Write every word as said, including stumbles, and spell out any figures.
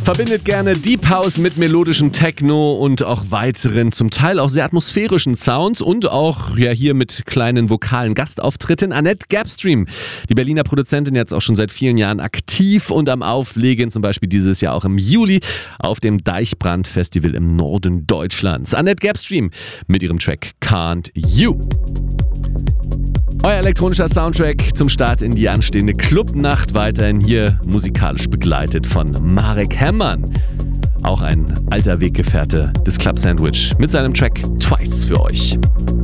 Verbindet gerne Deep House mit melodischem Techno und auch weiteren, zum Teil auch sehr atmosphärischen Sounds und auch ja hier mit kleinen vokalen Gastauftritten. Annette Gapstream, die Berliner Produzentin, jetzt auch schon seit vielen Jahren aktiv und am Auflegen, zum Beispiel dieses Jahr auch im Juli auf dem Deichbrand Festival im Norden Deutschlands. Annette Gapstream mit ihrem Track Can't You. Euer elektronischer Soundtrack zum Start in die anstehende Clubnacht, weiterhin hier musikalisch begleitet von Marek Herrmann. Auch ein alter Weggefährte des Club Sandwich mit seinem Track Twice für euch.